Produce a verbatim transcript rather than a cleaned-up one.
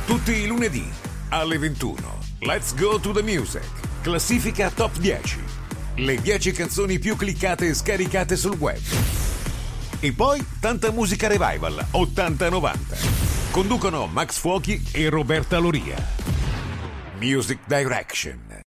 Tutti i lunedì alle ventuno. Let's go to the music. Classifica top dieci. Le dieci canzoni più cliccate e scaricate sul web. E poi tanta musica revival ottanta novanta. Conducono Max Fuochi e Roberta Loria. Music Direction.